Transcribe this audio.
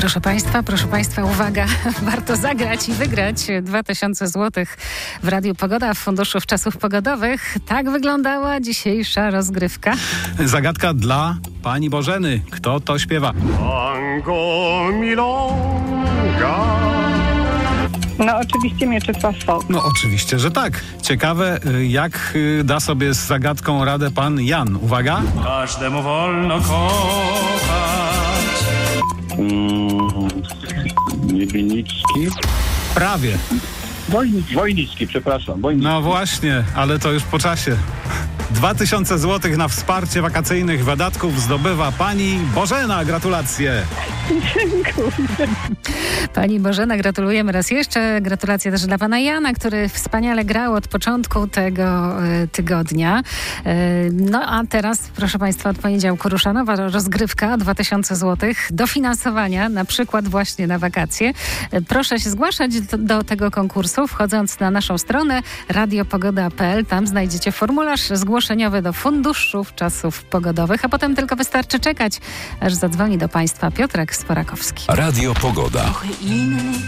Proszę Państwa, uwaga, warto zagrać i wygrać 2000 zł w Radiu Pogoda w Funduszu Czasów Pogodowych. Tak wyglądała dzisiejsza rozgrywka. Zagadka dla pani Bożeny. Kto to śpiewa? Tango milonga. No oczywiście Mieczysław Folk. No oczywiście, że tak. Ciekawe, jak da sobie z zagadką radę pan Jan. Uwaga. Każdemu wolno kochać. Niebinicki. Prawie. Wojnicki, przepraszam. No właśnie, ale to już po czasie. 2000 zł na wsparcie wakacyjnych wydatków zdobywa pani Bożena. Gratulacje. Pani Bożena, gratulujemy raz jeszcze. Gratulacje też dla pana Jana, który wspaniale grał od początku tego tygodnia. No a teraz, proszę Państwa, od poniedziałku rusza nowa rozgrywka, 2000 zł dofinansowania, na przykład właśnie na wakacje. Proszę się zgłaszać do tego konkursu, wchodząc na naszą stronę radiopogoda.pl. Tam znajdziecie formularz zgłoszeniowy do Funduszów Czasów Pogodowych, a potem tylko wystarczy czekać, aż zadzwoni do Państwa Piotrek Sporakowski. Radio Pogoda.